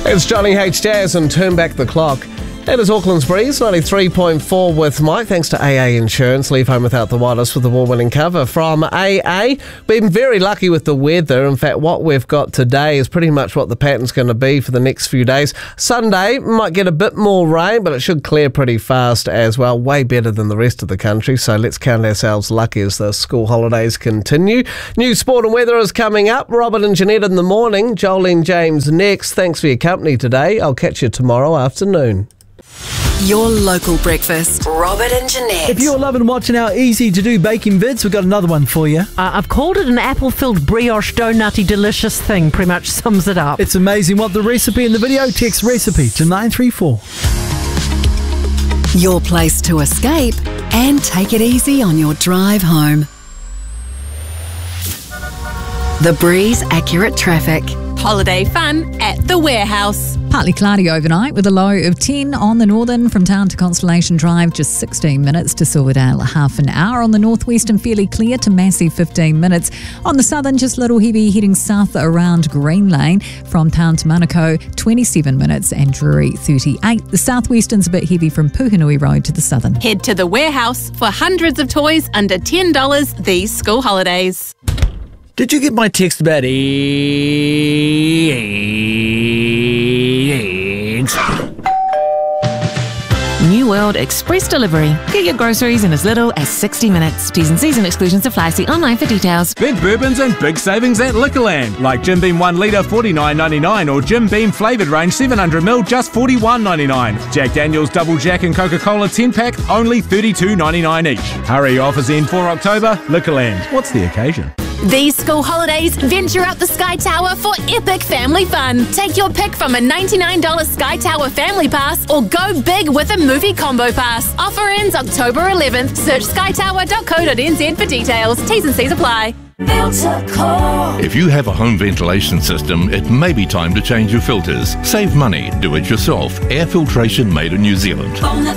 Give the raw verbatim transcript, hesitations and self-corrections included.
It's Johnny H. Jazz and Turn Back the Clock. It is Auckland's Breeze, ninety-three point four with Mike. Thanks to A A Insurance. Leave home without the wireless with the award-winning cover from A A. Been very lucky with the weather. In fact, what we've got today is pretty much what the pattern's going to be for the next few days. Sunday might get a bit more rain, but it should clear pretty fast as well. Way better than the rest of the country. So let's count ourselves lucky as the school holidays continue. New sport and weather is coming up. Robert and Jeanette in the morning. Jolene James next. Thanks for your company today. I'll catch you tomorrow afternoon. Your local breakfast. Robert and Jeanette. If you're loving watching our easy-to-do baking vids, we've got another one for you. Uh, I've called it an apple-filled brioche donutty delicious thing. Pretty much sums it up. It's amazing. Want the recipe in the video? Text recipe to nine three four. Your place to escape and take it easy on your drive home. The Breeze Accurate Traffic. Holiday fun at the warehouse. Partly cloudy overnight with a low of ten on the northern from town to Constellation Drive, just sixteen minutes to Silverdale, half an hour. On the northwest and fairly clear to Massey, fifteen minutes. On the southern, just little heavy heading south around Green Lane from town to Manukau, twenty-seven minutes, and Drury, thirty-eight. The southwestern's a bit heavy from Puhinui Road to the southern. Head to the warehouse for hundreds of toys under ten dollars these school holidays. Did you get my text about eggs? New World Express Delivery. Get your groceries in as little as sixty minutes. T's and C's and exclusions apply. See online for details. Big bourbons and big savings at Liquorland. Like Jim Beam one litre forty-nine ninety-nine or Jim Beam flavoured range seven hundred milliliters just forty-one ninety-nine. Jack Daniel's Double Jack and Coca-Cola ten pack only thirty-two ninety-nine each. Hurry, offers end for October. Liquorland. What's the occasion? These school holidays, venture out the Sky Tower for epic family fun. Take your pick from a ninety-nine dollars Sky Tower family pass or go big with a movie combo pass. Offer ends October eleventh. Search sky tower dot co dot n z for details. T's and C's apply. If you have a home ventilation system, it may be time to change your filters. Save money, do it yourself. Air filtration made in New Zealand.